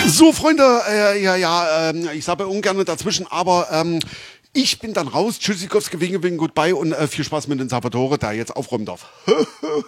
So, Freunde, ich sage ungern dazwischen, aber ich bin dann raus. Tschüssikowski, winke, winke, goodbye und viel Spaß mit dem Salvatore, der jetzt aufräumen darf.